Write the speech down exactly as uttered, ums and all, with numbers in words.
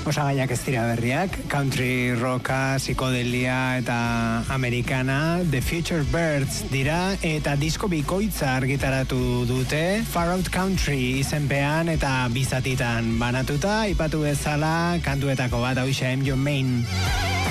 Osagaiak ez dira berriak, country rocka, psikodelia eta amerikana, The Future Birds dira eta disko bikoitza argitaratu dute, Far Out Country izenpean eta bizatitan banatuta, ipatu bezala kantuetako bat hauxe I'm Your Main.